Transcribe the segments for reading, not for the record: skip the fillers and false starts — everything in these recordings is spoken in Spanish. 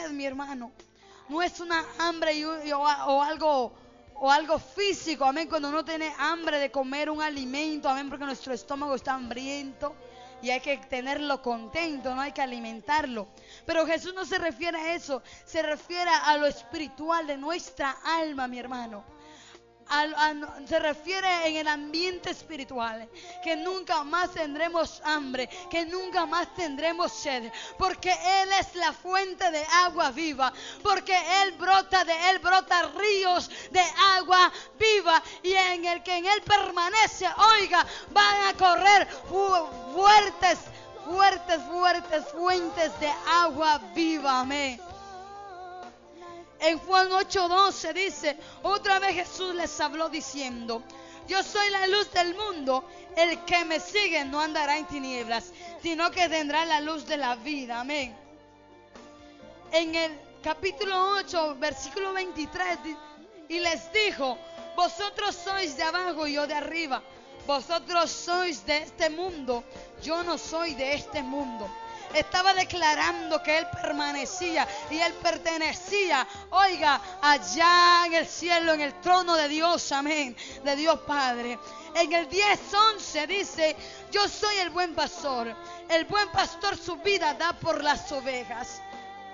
sed, mi hermano, no es una hambre o algo físico, amén, cuando uno tiene hambre de comer un alimento, amén, porque nuestro estómago está hambriento y hay que tenerlo contento, no hay que alimentarlo. Pero Jesús no se refiere a eso, se refiere a lo espiritual de nuestra alma, mi hermano. Se refiere en el ambiente espiritual, que nunca más tendremos hambre, que nunca más tendremos sed, porque Él es la fuente de agua viva, porque de Él brota ríos de agua viva, y en el que en Él permanece, oiga, van a correr fuertes fuentes de agua viva, amén. En Juan 8:12 dice, otra vez Jesús les habló diciendo, yo soy la luz del mundo, el que me sigue no andará en tinieblas, sino que tendrá la luz de la vida, amén. En el capítulo 8, versículo 23, y les dijo, vosotros sois de abajo y yo de arriba, vosotros sois de este mundo, yo no soy de este mundo. Estaba declarando que Él permanecía y Él pertenecía, oiga, allá en el cielo, en el trono de Dios, amén, de Dios Padre. En el 10:11 dice, yo soy el buen pastor su vida da por las ovejas.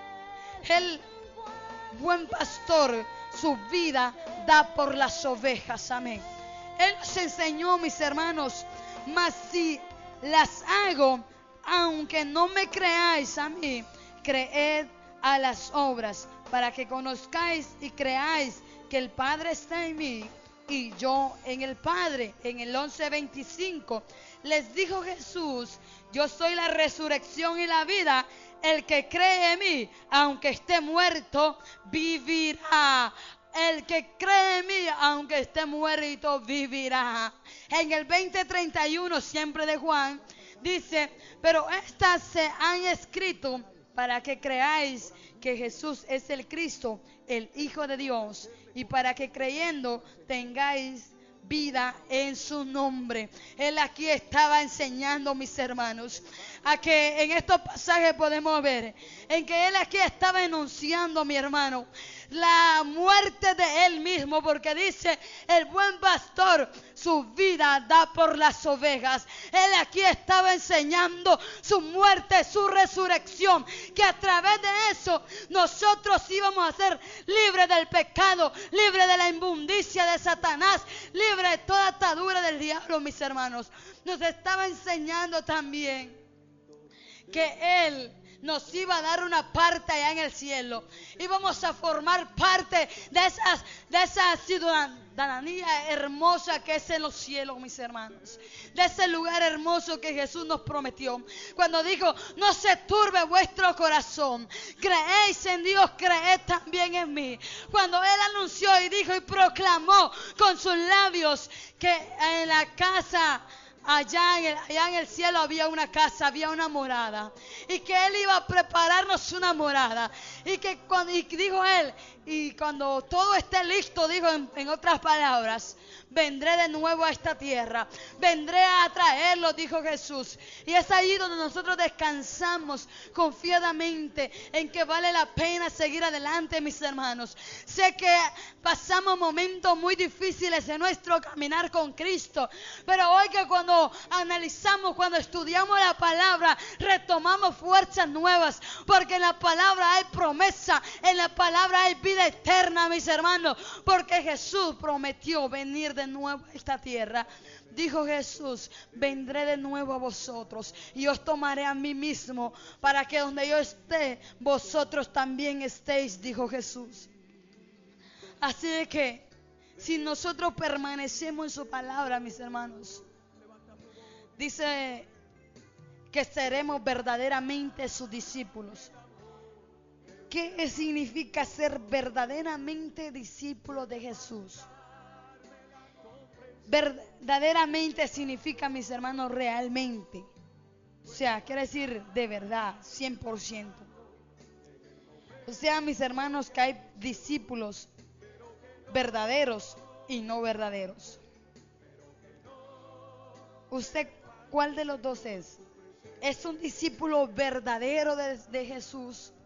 El buen pastor su vida da por las ovejas, amén. Él nos enseñó, mis hermanos, mas si las hago, aunque no me creáis a mí, creed a las obras, para que conozcáis y creáis que el Padre está en mí y yo en el Padre. En el 11:25 les dijo Jesús, yo soy la resurrección y la vida, el que cree en mí, aunque esté muerto, vivirá. El que cree en mí, aunque esté muerto, vivirá. En el 20:31, siempre de Juan, dice, pero estas se han escrito para que creáis que Jesús es el Cristo, el Hijo de Dios, y para que creyendo tengáis vida en su nombre. Él aquí estaba enseñando, mis hermanos, a que en estos pasajes podemos ver, en que Él aquí estaba enunciando, mi hermano, la muerte de Él mismo, porque dice, el buen pastor su vida da por las ovejas. Él aquí estaba enseñando su muerte, su resurrección, que a través de eso nosotros íbamos a ser libres del pecado, libres de la inmundicia de Satanás, libres de toda atadura del diablo, mis hermanos. Nos estaba enseñando también que Él nos iba a dar una parte allá en el cielo. Íbamos a formar parte de esa ciudadanía hermosa que es en los cielos, mis hermanos. De ese lugar hermoso que Jesús nos prometió. Cuando dijo, no se turbe vuestro corazón. Creéis en Dios, creed también en mí. Cuando Él anunció y dijo y proclamó con sus labios que en la casa, allá en el cielo había una casa, había una morada, y que Él iba a prepararnos una morada, y dijo Él, y cuando todo esté listo, dijo en otras palabras, vendré de nuevo a esta tierra, vendré a traerlo, dijo Jesús. Y es ahí donde nosotros descansamos confiadamente en que vale la pena seguir adelante, mis hermanos. Sé que pasamos momentos muy difíciles en nuestro caminar con Cristo, pero hoy que cuando analizamos, cuando estudiamos la palabra, retomamos fuerzas nuevas, porque en la palabra hay promesa, en la palabra hay vida eterna, mis hermanos, porque Jesús prometió venir de nuevo a esta tierra. Dijo Jesús, vendré de nuevo a vosotros y os tomaré a mí mismo, para que donde yo esté, vosotros también estéis, dijo Jesús. Así de que si nosotros permanecemos en su palabra, mis hermanos, dice que seremos verdaderamente sus discípulos. ¿Qué significa ser verdaderamente discípulo de Jesús? Verdaderamente significa, mis hermanos, realmente. O sea, quiere decir de verdad, 100%. O sea, mis hermanos, que hay discípulos verdaderos y no verdaderos. ¿Usted cuál de los dos es? ¿Es un discípulo verdadero de Jesús?